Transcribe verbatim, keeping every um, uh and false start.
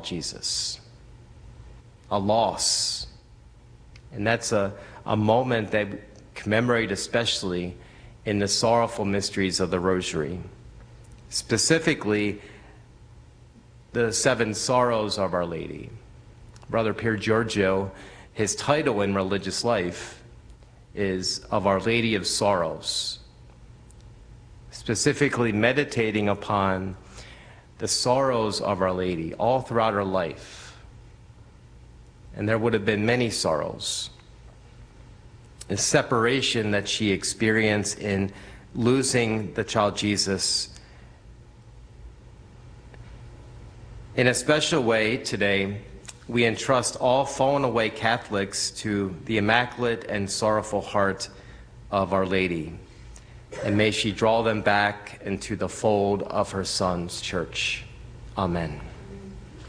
Jesus, a loss. And that's a, a moment that we commemorate especially in the sorrowful mysteries of the Rosary. Specifically, the seven sorrows of Our Lady. Brother Pier Giorgio, his title in religious life is Of Our Lady of Sorrows, specifically meditating upon the sorrows of Our Lady all throughout her life. And there would have been many sorrows. The separation that she experienced in losing the child Jesus. In a special way today, we entrust all fallen away Catholics to the Immaculate and Sorrowful Heart of Our Lady, and may she draw them back into the fold of her Son's church. Amen.